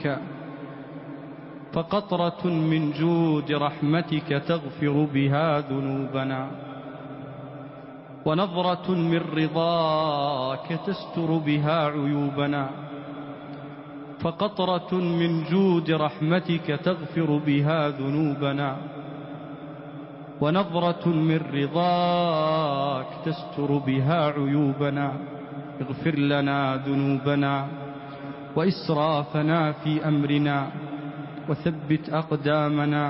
منك، فقطرة من جود رحمتك تغفر بها ذنوبنا، ونظرة من رضاك تستر بها عيوبنا، فقطرة من جود رحمتك تغفر بها ذنوبنا، ونظرة من رضاك تستر بها عيوبنا. اغفر لنا ذنوبنا وإسرافنا في أمرنا، وثبت أقدامنا